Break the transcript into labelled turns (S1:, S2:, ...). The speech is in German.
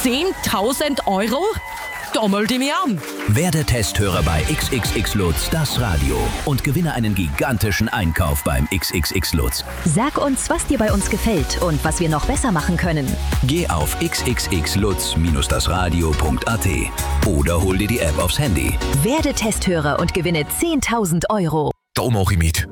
S1: 10.000 Euro? Da melde ich mich an.
S2: Werde Testhörer bei XXX Lutz, das Radio, und gewinne einen gigantischen Einkauf beim XXX Lutz.
S3: Sag uns, was dir bei uns gefällt und was wir noch besser machen können.
S2: Geh auf xxxlutz-dasradio.at oder hol dir die App aufs Handy.
S3: Werde Testhörer und gewinne 10.000 Euro.
S4: Da mache ich mit.